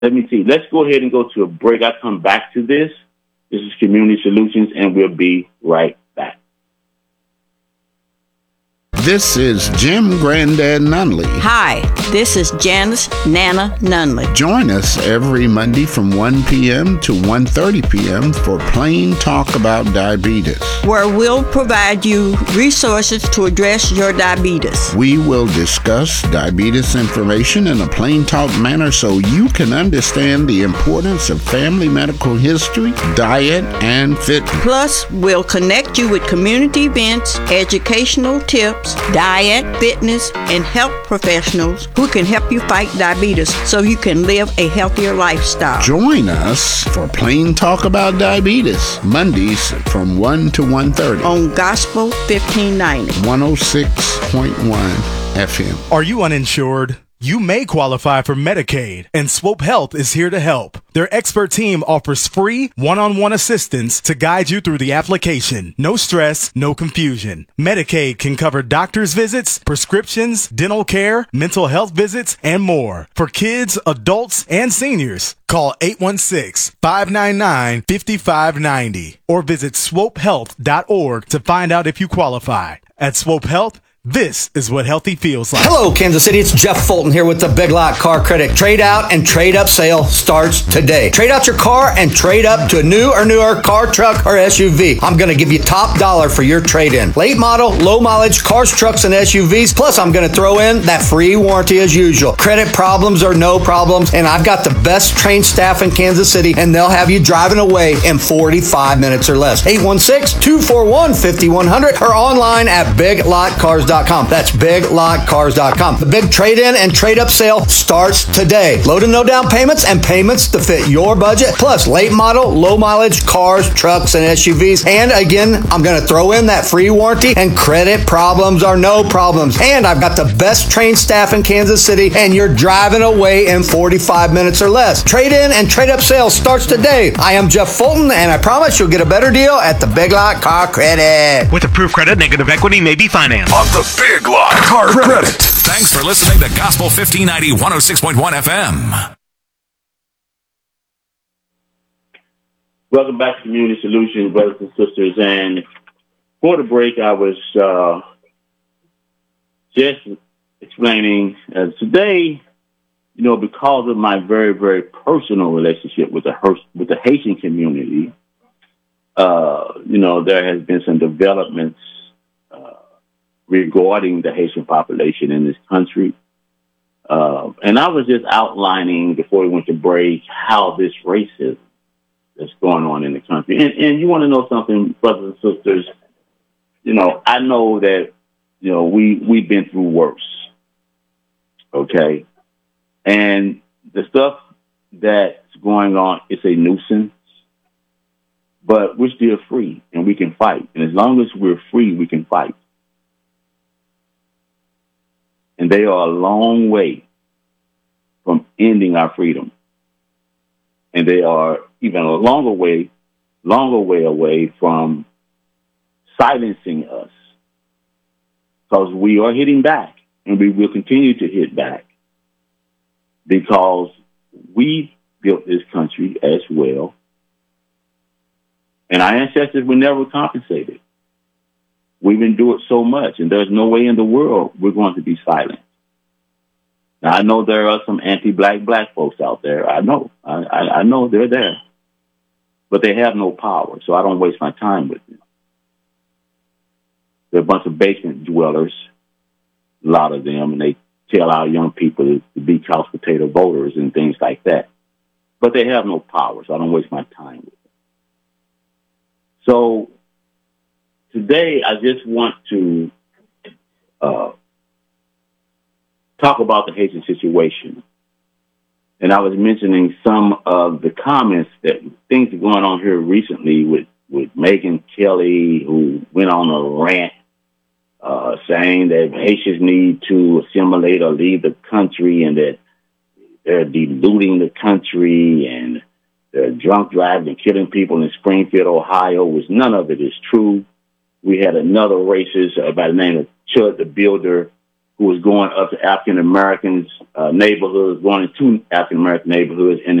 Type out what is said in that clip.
Let me see. Let's go ahead and go to a break. I'll come back to this. This is Community Solutions, and we'll be right back. This is Jim Granddad Nunley. Hi, this is Janice Nana Nunley. Join us every Monday from 1 p.m. to 1:30 p.m. for Plain Talk About Diabetes, where we'll provide you resources to address your diabetes. We will discuss diabetes information in a plain talk manner so you can understand the importance of family medical history, diet, and fitness. Plus, we'll connect you with community events, educational tips, diet, fitness, and health professionals who can help you fight diabetes so you can live a healthier lifestyle. Join us for Plain Talk About Diabetes, Mondays from 1 to 1:30 on Gospel 1590, 106.1 FM. Are you uninsured? You may qualify for Medicaid, and Swope Health is here to help. Their expert team offers free one-on-one assistance to guide you through the application. No stress, no confusion. Medicaid can cover doctor's visits, prescriptions, dental care, mental health visits, and more. For kids, adults, and seniors, call 816-599-5590 or visit swopehealth.org to find out if you qualify. At Swope Health, this is what healthy feels like. Hello, Kansas City. It's Jeff Fulton here with the Big Lot Car Credit. Trade out and trade up sale starts today. Trade out your car and trade up to a new or newer car, truck, or SUV. I'm going to give you top dollar for your trade-in. Late model, low mileage cars, trucks, and SUVs. Plus, I'm going to throw in that free warranty as usual. Credit problems or no problems. And I've got the best trained staff in Kansas City, and they'll have you driving away in 45 minutes or less. 816-241-5100 or online at biglotcars.com. That's biglotcars.com. The big trade-in and trade-up sale starts today. Low to no down payments and payments to fit your budget. Plus, late model, low mileage cars, trucks, and SUVs. And again, I'm going to throw in that free warranty, and credit problems are no problems. And I've got the best trained staff in Kansas City, and you're driving away in 45 minutes or less. Trade-in and trade-up sale starts today. I am Jeff Fulton, and I promise you'll get a better deal at the Big Lot Car Credit. With approved credit, negative equity may be financed. On the Big Lot Car Credit. Thanks for listening to Gospel 1590 106.1 FM. Welcome back to Community Solutions, brothers and sisters. And for the break, I was just explaining today, because of my very, very personal relationship with the Haitian community, there has been some developments regarding the Haitian population in this country. And I was just outlining before we went to break how this racism that's going on in the country. And you want to know something, brothers and sisters, I know that, we've been through worse. Okay. And the stuff that's going on is a nuisance, but we're still free and we can fight. And as long as we're free, we can fight. And they are a long way from ending our freedom. And they are even a longer way away from silencing us. Because we are hitting back, and we will continue to hit back. Because we built this country as well. And our ancestors were never compensated. We've endured so much, and there's no way in the world we're going to be silent. Now, I know there are some anti-black folks out there. I know. I know they're there. But they have no power, so I don't waste my time with them. They're a bunch of basement dwellers, a lot of them, and they tell our young people to be couch potato voters and things like that. But they have no power, so I don't waste my time with them. So today, I just want to talk about the Haitian situation. And I was mentioning some of the comments things are going on here recently with Megyn Kelly, who went on a rant saying that Haitians need to assimilate or leave the country and that they're diluting the country and they're drunk driving and killing people in Springfield, Ohio, which none of it is true. We had another racist by the name of Chud the Builder who was going up to African Americans neighborhoods, going into African American neighborhoods, and